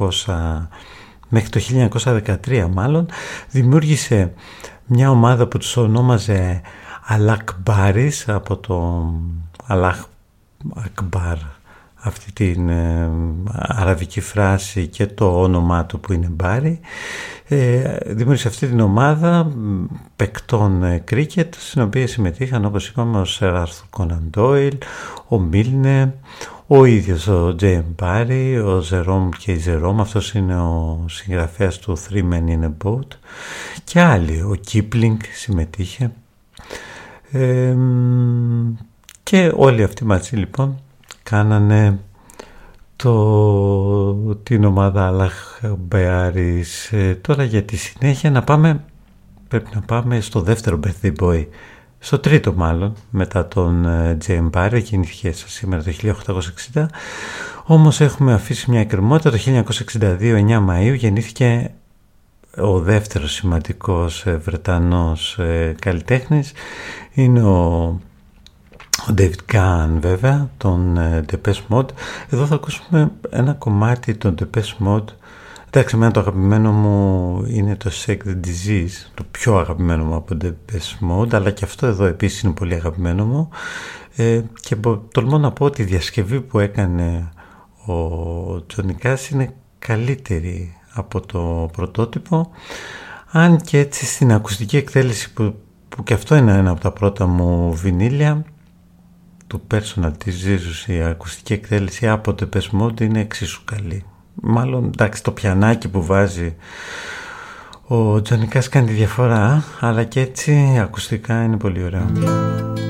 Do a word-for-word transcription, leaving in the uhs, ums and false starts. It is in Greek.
εννιακόσια μέχρι το χίλια εννιακόσια δεκατρία μάλλον, δημιούργησε μια ομάδα που τους ονόμαζε Αλακμπάρις, από το Αλάχ Ακμπάρ, αυτή την ε, αραβική φράση και το όνομά του που είναι Μπάρι. Ε, δημιούργησε αυτή την ομάδα παικτών ε, κρίκετ, στην οποία συμμετείχαν, όπως είπαμε, ο Σερ Άρθουρ Κόναν Ντόιλ, ο Μίλνε, ο ίδιος ο Τζέιμ Μπάρι, ο Ζερόμ και η Ζερόμ, αυτός είναι ο συγγραφέας του Three Men in a Boat, και άλλοι, ο Κίπλινγκ συμμετείχε, ε, και όλοι αυτοί μαζί λοιπόν κάνανε το, την ομάδα Αλαχμπεάρης. Ε, τώρα για τη συνέχεια να πάμε, πρέπει να πάμε στο δεύτερο birthday boy, στο τρίτο μάλλον μετά τον Τζέιμ Μπάρι, γεννήθηκε σήμερα το χίλια οκτακόσια εξήντα, όμως έχουμε αφήσει μια εκκρεμότητα. Το χίλια εννιακόσια εξήντα δύο, εννιά Μαΐου, γεννήθηκε ο δεύτερος σημαντικός Βρετανός καλλιτέχνης, είναι ο ο David Gahan, βέβαια, τον Depeche Mode. Εδώ θα ακούσουμε ένα κομμάτι των Depeche Mode. Εντάξει, εμένα το αγαπημένο μου είναι το Shake the Disease, το πιο αγαπημένο μου από Depeche Mode, αλλά και αυτό εδώ επίσης είναι πολύ αγαπημένο μου, ε, και τολμώ να πω ότι η διασκευή που έκανε ο Johnny Cash είναι καλύτερη από το πρωτότυπο, αν και έτσι στην ακουστική εκτέλεση που, που και αυτό είναι ένα από τα πρώτα μου βινίλια του Personal της Jesus, η ακουστική εκτέλεση από το Depeche Mode είναι εξίσου καλή. Μάλλον, εντάξει, το πιανάκι που βάζει ο Τζονι Κάς κάνει τη διαφορά, αλλά και έτσι ακουστικά είναι πολύ ωραίο.